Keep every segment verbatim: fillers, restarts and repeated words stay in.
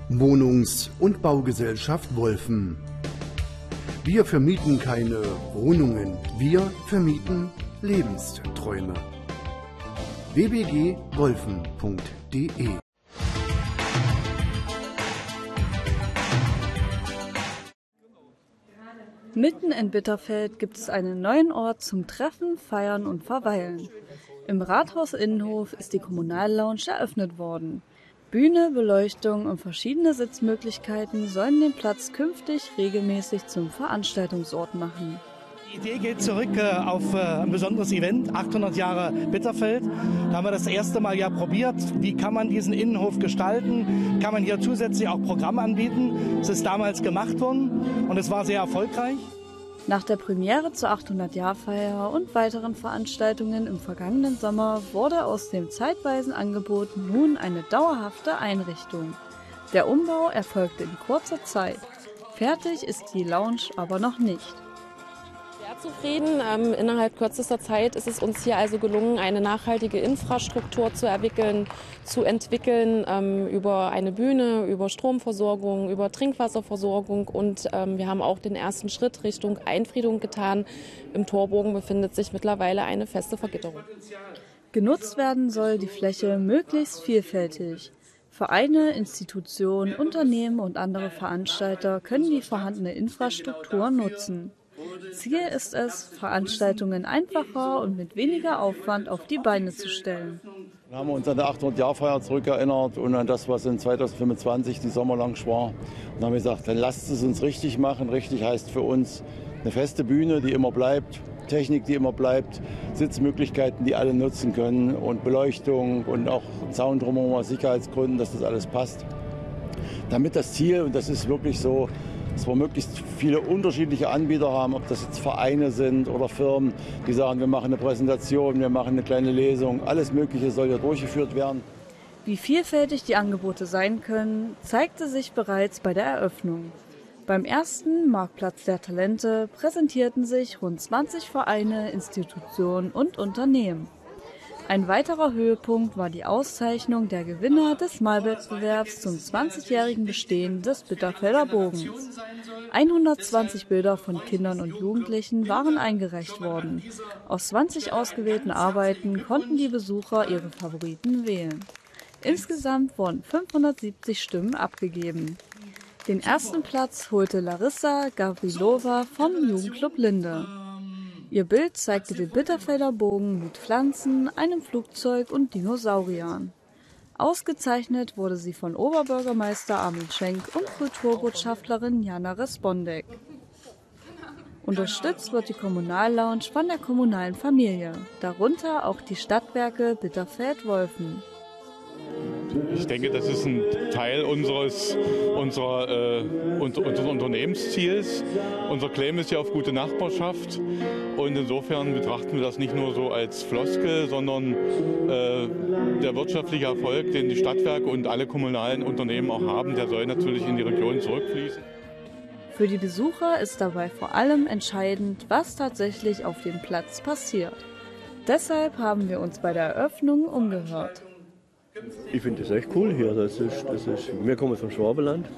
Wohnungs- und Baugesellschaft Wolfen. Wir vermieten keine Wohnungen, wir vermieten Lebensträume. w b g wolfen punkt d e Mitten in Bitterfeld gibt es einen neuen Ort zum Treffen, Feiern und Verweilen. Im Rathaus-Innenhof ist die Kommunallounge eröffnet worden. Bühne, Beleuchtung und verschiedene Sitzmöglichkeiten sollen den Platz künftig regelmäßig zum Veranstaltungsort machen. Die Idee geht zurück äh, auf äh, ein besonderes Event, achthundert Jahre Bitterfeld. Da haben wir das erste Mal ja probiert, wie kann man diesen Innenhof gestalten, kann man hier zusätzlich auch Programm anbieten. Es ist damals gemacht worden und es war sehr erfolgreich. Nach der Premiere zur achthundert-Jahr-Feier und weiteren Veranstaltungen im vergangenen Sommer wurde aus dem zeitweisen Angebot nun eine dauerhafte Einrichtung. Der Umbau erfolgte in kurzer Zeit. Fertig ist die Lounge aber noch nicht. Sehr zufrieden. Ähm, innerhalb kürzester Zeit ist es uns hier also gelungen, eine nachhaltige Infrastruktur zu entwickeln, zu entwickeln ähm, über eine Bühne, über Stromversorgung, über Trinkwasserversorgung und ähm, wir haben auch den ersten Schritt Richtung Einfriedung getan. Im Torbogen befindet sich mittlerweile eine feste Vergitterung. Genutzt werden soll die Fläche möglichst vielfältig. Vereine, Institutionen, Unternehmen und andere Veranstalter können die vorhandene Infrastruktur nutzen. Ziel ist es, Veranstaltungen einfacher und mit weniger Aufwand auf die Beine zu stellen. Wir haben uns an der achthundert-Jahr-Feier zurückerinnert und an das, was in zweitausendfünfundzwanzig die Sommerlounge war. Und haben gesagt, dann lasst es uns richtig machen. Richtig heißt für uns eine feste Bühne, die immer bleibt, Technik, die immer bleibt, Sitzmöglichkeiten, die alle nutzen können und Beleuchtung und auch Zaun drumherum aus Sicherheitsgründen, dass das alles passt. Damit das Ziel, und das ist wirklich so, dass wir möglichst viele unterschiedliche Anbieter haben, ob das jetzt Vereine sind oder Firmen, die sagen, wir machen eine Präsentation, wir machen eine kleine Lesung. Alles Mögliche soll ja durchgeführt werden. Wie vielfältig die Angebote sein können, zeigte sich bereits bei der Eröffnung. Beim ersten Marktplatz der Talente präsentierten sich rund zwanzig Vereine, Institutionen und Unternehmen. Ein weiterer Höhepunkt war die Auszeichnung der Gewinner des Malwettbewerbs zum zwanzigjährigen Bestehen des Bitterfelder Bogens. hundertzwanzig Bilder von Kindern und Jugendlichen waren eingereicht worden. Aus zwanzig ausgewählten Arbeiten konnten die Besucher ihre Favoriten wählen. Insgesamt wurden fünfhundertsiebzig Stimmen abgegeben. Den ersten Platz holte Larissa Gavrilova vom Jugendclub Linde. Ihr Bild zeigte den Bitterfelder Bogen mit Pflanzen, einem Flugzeug und Dinosauriern. Ausgezeichnet wurde sie von Oberbürgermeister Armin Schenk und Kulturbotschafterin Jana Respondek. Unterstützt wird die Kommunallounge von der kommunalen Familie, darunter auch die Stadtwerke Bitterfeld-Wolfen. Ich denke, das ist ein Teil unseres, unserer, äh, unseres Unternehmensziels. Unser Claim ist ja auf gute Nachbarschaft und insofern betrachten wir das nicht nur so als Floskel, sondern äh, der wirtschaftliche Erfolg, den die Stadtwerke und alle kommunalen Unternehmen auch haben, der soll natürlich in die Region zurückfließen. Für die Besucher ist dabei vor allem entscheidend, was tatsächlich auf dem Platz passiert. Deshalb haben wir uns bei der Eröffnung umgehört. Ich finde das echt cool hier. Das ist, das ist, wir kommen vom Schwabenland.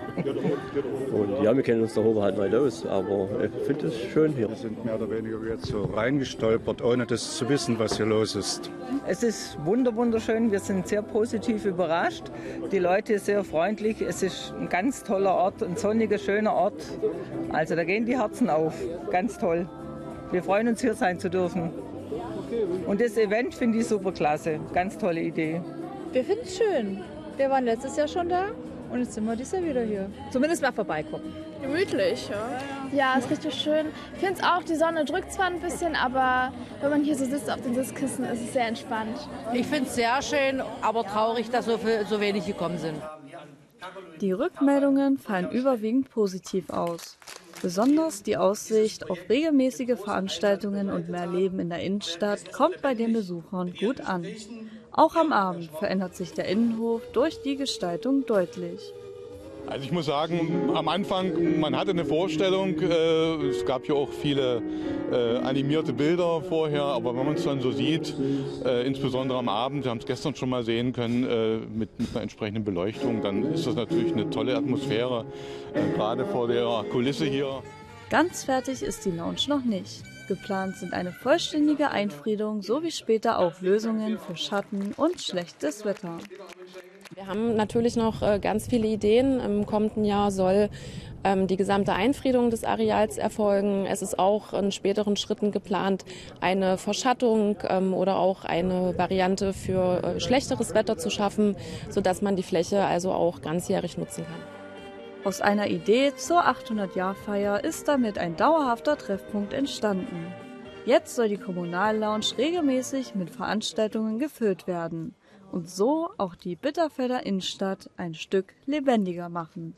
Und ja, wir kennen uns da oben halt nicht aus, aber ich finde es schön hier. Wir sind mehr oder weniger jetzt so reingestolpert, ohne das zu wissen, was hier los ist. Es ist wunder, wunderschön. Wir sind sehr positiv überrascht. Die Leute sehr freundlich. Es ist ein ganz toller Ort, ein sonniger, schöner Ort. Also da gehen die Herzen auf. Ganz toll. Wir freuen uns, hier sein zu dürfen. Und das Event finde ich super klasse. Ganz tolle Idee. Wir finden es schön. Wir waren letztes Jahr schon da und jetzt sind wir dieses Jahr wieder hier. Zumindest mal vorbeigucken. Gemütlich, ja. Ja, ist richtig schön. Ich finde es auch, die Sonne drückt zwar ein bisschen, aber wenn man hier so sitzt auf den Sitzkissen, ist es sehr entspannt. Ich finde es sehr schön, aber traurig, dass so, viel, so wenig gekommen sind. Die Rückmeldungen fallen überwiegend positiv aus. Besonders die Aussicht auf regelmäßige Veranstaltungen und mehr Leben in der Innenstadt kommt bei den Besuchern gut an. Auch am Abend verändert sich der Innenhof durch die Gestaltung deutlich. Also ich muss sagen, am Anfang, man hatte eine Vorstellung, äh, es gab ja auch viele äh, animierte Bilder vorher, aber wenn man es dann so sieht, äh, insbesondere am Abend, wir haben es gestern schon mal sehen können, äh, mit, mit einer entsprechenden Beleuchtung, dann ist das natürlich eine tolle Atmosphäre, äh, gerade vor der Kulisse hier. Ganz fertig ist die Lounge noch nicht. Geplant sind eine vollständige Einfriedung sowie später auch Lösungen für Schatten und schlechtes Wetter. Wir haben natürlich noch äh, ganz viele Ideen. Im kommenden Jahr soll ähm, die gesamte Einfriedung des Areals erfolgen. Es ist auch in späteren Schritten geplant, eine Verschattung ähm, oder auch eine Variante für äh, schlechteres Wetter zu schaffen, sodass man die Fläche also auch ganzjährig nutzen kann. Aus einer Idee zur achthundert-Jahr-Feier ist damit ein dauerhafter Treffpunkt entstanden. Jetzt soll die Kommunallounge regelmäßig mit Veranstaltungen gefüllt werden und so auch die Bitterfelder Innenstadt ein Stück lebendiger machen.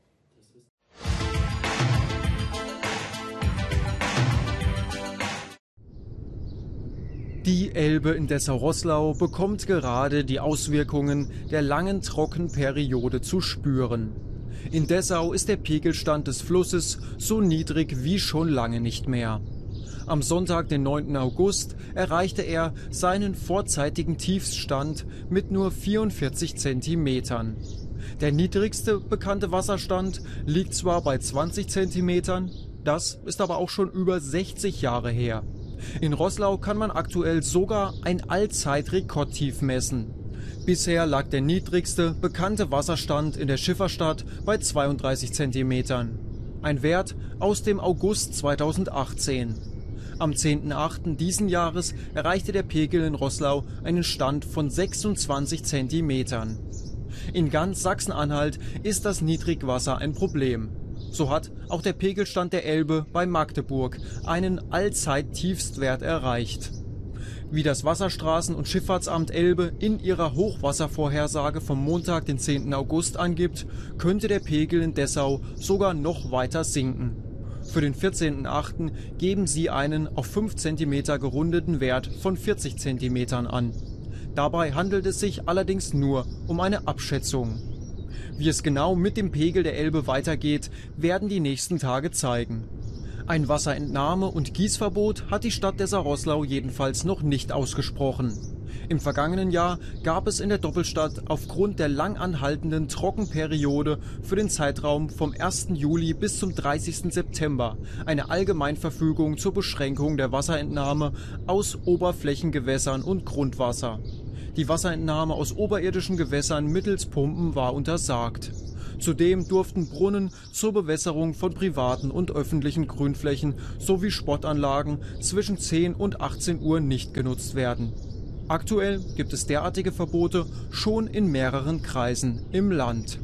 Die Elbe in Dessau-Roßlau bekommt gerade die Auswirkungen der langen Trockenperiode zu spüren. In Dessau ist der Pegelstand des Flusses so niedrig wie schon lange nicht mehr. Am Sonntag, den neunten August, erreichte er seinen vorzeitigen Tiefstand mit nur vierundvierzig Zentimetern. Der niedrigste bekannte Wasserstand liegt zwar bei zwanzig Zentimetern, das ist aber auch schon über sechzig Jahre her. In Roßlau kann man aktuell sogar ein Allzeitrekordtief messen. Bisher lag der niedrigste bekannte Wasserstand in der Schifferstadt bei zweiunddreißig Zentimetern. Ein Wert aus dem August zweitausendachtzehn. Am zehnten achten diesen Jahres erreichte der Pegel in Roßlau einen Stand von sechsundzwanzig Zentimetern. In ganz Sachsen-Anhalt ist das Niedrigwasser ein Problem. So hat auch der Pegelstand der Elbe bei Magdeburg einen Allzeit-Tiefstwert erreicht. Wie das Wasserstraßen- und Schifffahrtsamt Elbe in ihrer Hochwasservorhersage vom Montag, den zehnten August angibt, könnte der Pegel in Dessau sogar noch weiter sinken. Für den vierzehnten achten geben sie einen auf fünf Zentimeter gerundeten Wert von vierzig Zentimetern an. Dabei handelt es sich allerdings nur um eine Abschätzung. Wie es genau mit dem Pegel der Elbe weitergeht, werden die nächsten Tage zeigen. Ein Wasserentnahme- und Gießverbot hat die Stadt Dessau-Roßlau jedenfalls noch nicht ausgesprochen. Im vergangenen Jahr gab es in der Doppelstadt aufgrund der lang anhaltenden Trockenperiode für den Zeitraum vom ersten Juli bis zum dreißigsten September eine Allgemeinverfügung zur Beschränkung der Wasserentnahme aus Oberflächengewässern und Grundwasser. Die Wasserentnahme aus oberirdischen Gewässern mittels Pumpen war untersagt. Zudem durften Brunnen zur Bewässerung von privaten und öffentlichen Grünflächen sowie Sportanlagen zwischen zehn und achtzehn Uhr nicht genutzt werden. Aktuell gibt es derartige Verbote schon in mehreren Kreisen im Land.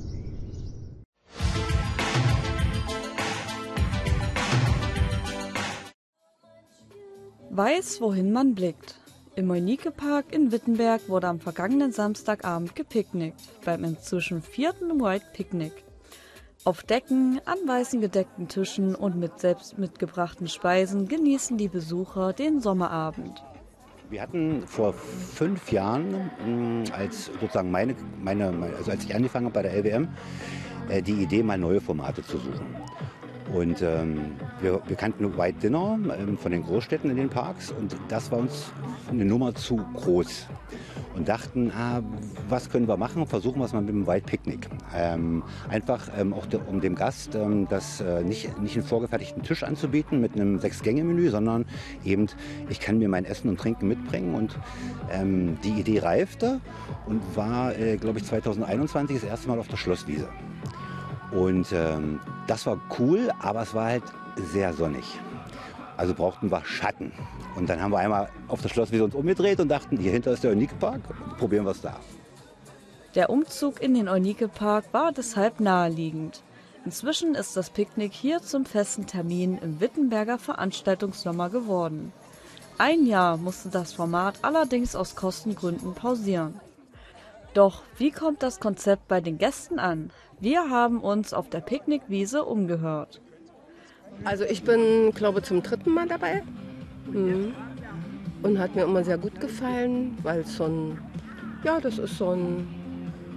Weiß, wohin man blickt. Im Eunike-Park in Wittenberg wurde am vergangenen Samstagabend gepicknickt, beim inzwischen vierten White Picnic. Auf Decken, an weißen gedeckten Tischen und mit selbst mitgebrachten Speisen genießen die Besucher den Sommerabend. Wir hatten vor fünf Jahren, als sozusagen meine, meine, also als ich angefangen habe bei der L W M, die Idee, mal neue Formate zu suchen. Und ähm, wir, wir kannten White Dinner ähm, von den Großstädten in den Parks und das war uns eine Nummer zu groß. Und dachten, ah, was können wir machen? Versuchen wir es mal mit dem White Picnic. Ähm, einfach ähm, auch de, um dem Gast ähm, das äh, nicht, nicht einen vorgefertigten Tisch anzubieten mit einem Sechs-Gänge-Menü, sondern eben, ich kann mir mein Essen und Trinken mitbringen. Und ähm, die Idee reifte und war, äh, glaube ich, zweitausendeinundzwanzig das erste Mal auf der Schlosswiese. Und ähm, das war cool, aber es war halt sehr sonnig. Also brauchten wir Schatten. Und dann haben wir einmal auf das Schlosswiese uns umgedreht und dachten, hier hinter ist der Eunike-Park, probieren wir es da. Der Umzug in den Eunike-Park war deshalb naheliegend. Inzwischen ist das Picknick hier zum festen Termin im Wittenberger Veranstaltungssommer geworden. Ein Jahr musste das Format allerdings aus Kostengründen pausieren. Doch wie kommt das Konzept bei den Gästen an? Wir haben uns auf der Picknickwiese umgehört. Also ich bin, glaube ich, zum dritten Mal dabei. Mhm. Und hat mir immer sehr gut gefallen, weil es so ein, ja, das ist so ein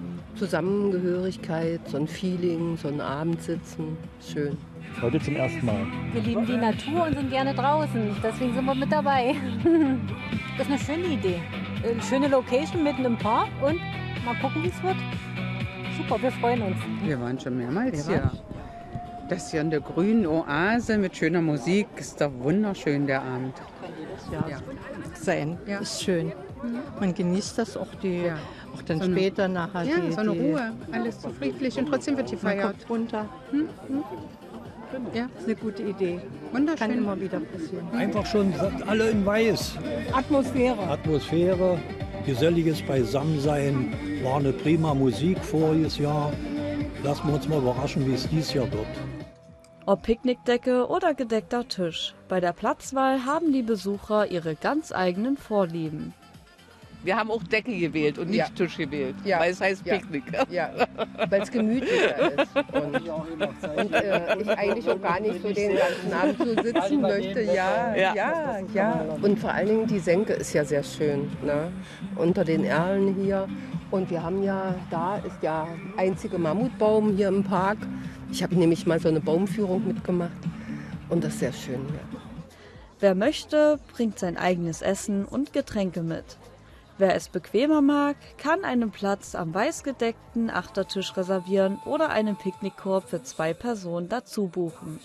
Zusammengehörigkeit, so ein Feeling, so ein Abendsitzen. Schön. Heute zum ersten Mal. Wir lieben die Natur und sind gerne draußen. Deswegen sind wir mit dabei. Das ist eine schöne Idee. Eine schöne Location mitten im Park und mal gucken, wie es wird. Super, wir freuen uns. Wir waren schon mehrmals hier. Das hier in der grünen Oase mit schöner Musik ist doch wunderschön, der Abend. Ja, ja. Sein, ja. Ist schön. Man genießt das auch, die, ja. auch dann so eine, später nachher. Ja, die, so eine die, Ruhe, alles so friedlich und trotzdem wird gefeiert. Man kommt runter. Hm? Hm? Ja, ist eine gute Idee. Wunderschön. Kann immer wieder passieren. Einfach schon alle in Weiß. Atmosphäre. Atmosphäre, geselliges Beisammensein, war eine prima Musik voriges Jahr. Lassen wir uns mal überraschen, wie es dieses Jahr wird. Ob Picknickdecke oder gedeckter Tisch, bei der Platzwahl haben die Besucher ihre ganz eigenen Vorlieben. Wir haben auch Decke gewählt und nicht ja. Tisch gewählt, ja. weil es heißt Picknick. Ja, ja. Weil es gemütlicher ist. Und, und äh, ich eigentlich auch gar nicht so den ganzen Abend so sitzen möchte. Ja, ja, ja, ja. Und vor allen Dingen die Senke ist ja sehr schön, ne? Unter den Erlen hier. Und wir haben ja, da ist der einzige Mammutbaum hier im Park. Ich habe nämlich mal so eine Baumführung mitgemacht und das ist sehr schön. Ja. Wer möchte, bringt sein eigenes Essen und Getränke mit. Wer es bequemer mag, kann einen Platz am weißgedeckten Achtertisch reservieren oder einen Picknickkorb für zwei Personen dazu buchen.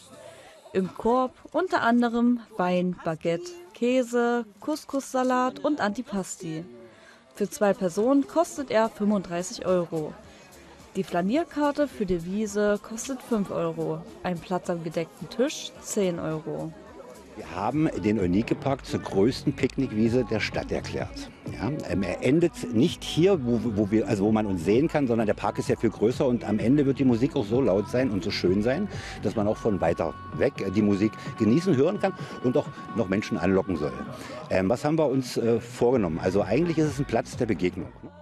Im Korb unter anderem Wein, Baguette, Käse, Couscous-Salat und Antipasti. Für zwei Personen kostet er fünfunddreißig Euro. Die Flanierkarte für die Wiese kostet fünf Euro, ein Platz am gedeckten Tisch zehn Euro. Wir haben den Eunike-Park zur größten Picknickwiese der Stadt erklärt. Ja, er endet nicht hier, wo, wo, wir, also wo man uns sehen kann, sondern der Park ist ja viel größer und am Ende wird die Musik auch so laut sein und so schön sein, dass man auch von weiter weg die Musik genießen, hören kann und auch noch Menschen anlocken soll. Ähm, was haben wir uns äh, vorgenommen? Also eigentlich ist es ein Platz der Begegnung.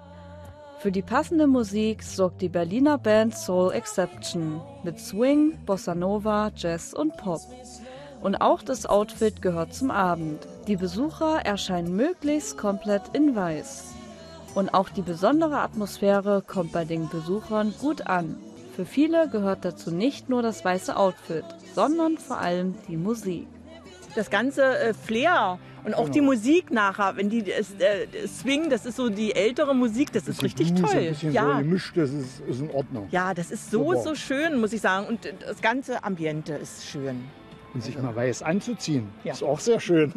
Für die passende Musik sorgt die Berliner Band Soul Exception mit Swing, Bossa Nova, Jazz und Pop. Und auch das Outfit gehört zum Abend. Die Besucher erscheinen möglichst komplett in Weiß. Und auch die besondere Atmosphäre kommt bei den Besuchern gut an. Für viele gehört dazu nicht nur das weiße Outfit, sondern vor allem die Musik. Das ganze äh, Flair und auch genau. Die Musik nachher, wenn die äh, swingen, das ist so die ältere Musik, das ist richtig Blues, toll. Ein bisschen ja. so gemischt, das ist, ist in Ordnung. Ja, das ist so, Super. so schön, muss ich sagen. Und das ganze Ambiente ist schön. Und sich mal weiß anzuziehen, ja. ist auch sehr schön.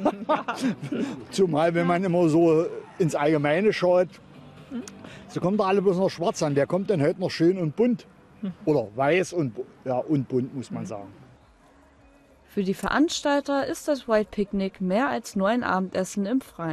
Zumal, wenn man immer so ins Allgemeine schaut, so kommt da alle bloß noch schwarz an. Der kommt dann heute noch schön und bunt. Oder weiß und, ja, und bunt, muss man sagen. Für die Veranstalter ist das White Picnic mehr als nur ein Abendessen im Freien.